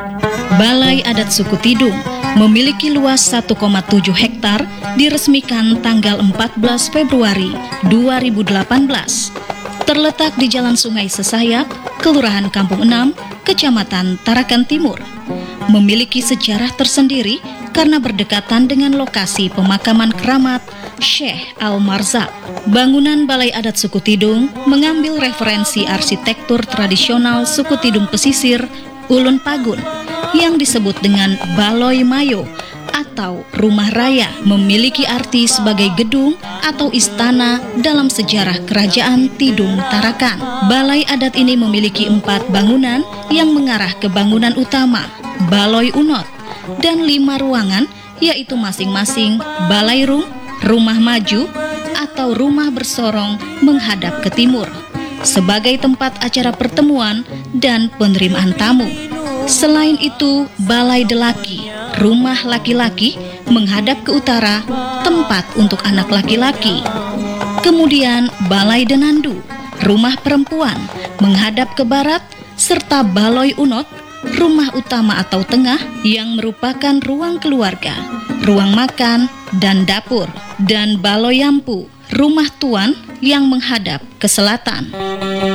Balai Adat Suku Tidung memiliki luas 1,7 hektar, diresmikan tanggal 14 Februari 2018. Terletak di Jalan Sungai Sesayap, Kelurahan Kampung Enam, Kecamatan Tarakan Timur. Memiliki sejarah tersendiri karena berdekatan dengan lokasi pemakaman keramat Syekh Al-Marzak. Bangunan Balai Adat Suku Tidung mengambil referensi arsitektur tradisional suku Tidung pesisir Ulun Pagun yang disebut dengan Baloi Mayo atau rumah raya, memiliki arti sebagai gedung atau istana dalam sejarah Kerajaan Tidung Tarakan. Balai adat ini memiliki 4 bangunan yang mengarah ke bangunan utama, Baloi Unot, dan 5 ruangan, yaitu masing-masing Balairung, rumah maju, atau rumah bersorong menghadap ke timur, sebagai tempat acara pertemuan dan penerimaan tamu. Selain itu, Balai Delaki, rumah laki-laki menghadap ke utara, tempat untuk anak laki-laki. Kemudian Balai Denandu, rumah perempuan menghadap ke barat, serta Baloi Unot, rumah utama atau tengah yang merupakan ruang keluarga, ruang makan, dan dapur. Dan Baloi Yampu, rumah tuan yang menghadap ke selatan.